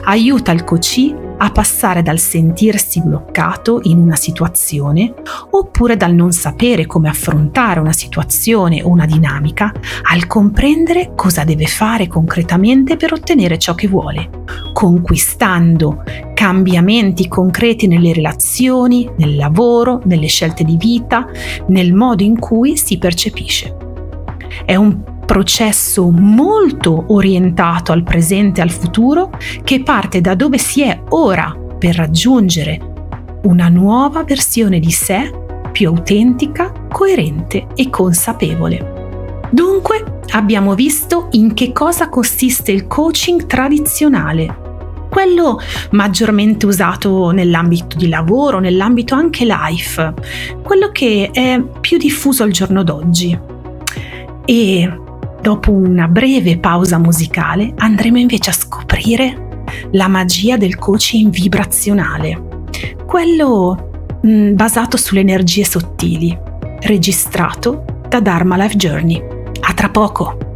aiuta il coach a passare dal sentirsi bloccato in una situazione oppure dal non sapere come affrontare una situazione o una dinamica al comprendere cosa deve fare concretamente per ottenere ciò che vuole, conquistando cambiamenti concreti nelle relazioni, nel lavoro, nelle scelte di vita, nel modo in cui si percepisce. È un processo molto orientato al presente e al futuro che parte da dove si è ora per raggiungere una nuova versione di sé più autentica, coerente e consapevole. Dunque, abbiamo visto in che cosa consiste il coaching tradizionale, quello maggiormente usato nell'ambito di lavoro, nell'ambito anche life, quello che è più diffuso al giorno d'oggi. E dopo una breve pausa musicale andremo invece a scoprire la magia del coaching vibrazionale, quello basato sulle energie sottili, registrato da Dharma Life Journey. A tra poco!